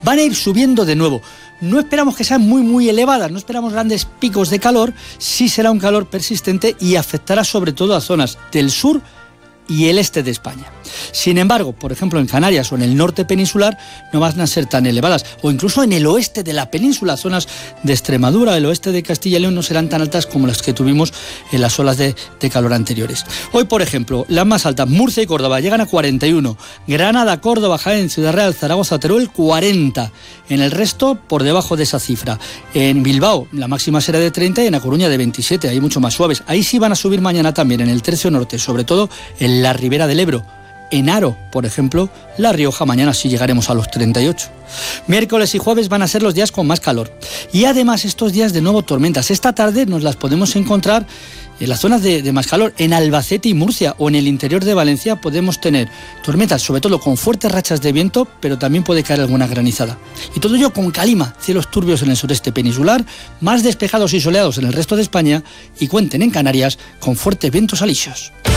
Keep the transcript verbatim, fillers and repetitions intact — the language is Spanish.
van a ir subiendo de nuevo. No esperamos que sean muy muy elevadas, no esperamos grandes picos de calor, sí será un calor persistente y afectará sobre todo a zonas del sur y el este de España. Sin embargo, por ejemplo, en Canarias o en el norte peninsular no van a ser tan elevadas, o incluso en el oeste de la península, zonas de Extremadura, el oeste de Castilla y León no serán tan altas como las que tuvimos en las olas de, de calor anteriores. Hoy, por ejemplo, las más altas, Murcia y Córdoba, llegan a cuarenta y uno, Granada, Córdoba, Jaén, Ciudad Real, Zaragoza, Teruel, cuarenta. En el resto, por debajo de esa cifra. En Bilbao, la máxima será de treinta y en A Coruña de veintisiete, ahí mucho más suaves. Ahí sí van a subir mañana también, en el tercio norte, sobre todo en la ribera del Ebro. En Haro, por ejemplo, La Rioja, mañana sí llegaremos a los treinta y ocho. Miércoles y jueves van a ser los días con más calor. Y además estos días de nuevo tormentas. Esta tarde nos las podemos encontrar en las zonas de, de más calor. En Albacete y Murcia o en el interior de Valencia podemos tener tormentas, sobre todo con fuertes rachas de viento, pero también puede caer alguna granizada. Y todo ello con calima, cielos turbios en el sureste peninsular, más despejados y soleados en el resto de España y cuenten en Canarias con fuertes vientos alisios.